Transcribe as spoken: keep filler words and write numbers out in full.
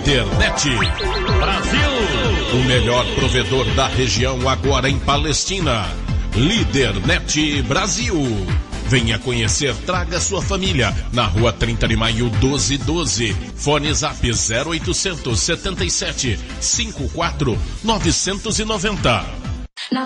Lidernet Brasil, o melhor provedor da região agora em Palestina. Lidernet Brasil. Venha conhecer, traga sua família. Na rua trinta de maio, doze doze. Fone Zap zero oitocentos setenta e sete, cinquenta e quatro, novecentos e noventa.